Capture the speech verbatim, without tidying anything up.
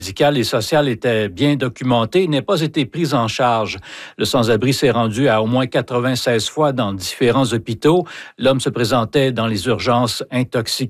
médicale et sociale était bien documentée, n'ait pas été prise en charge. Le sans-abri s'est rendu à au moins quatre-vingt-seize fois dans différents hôpitaux. L'homme se présentait dans les urgences intoxiqué.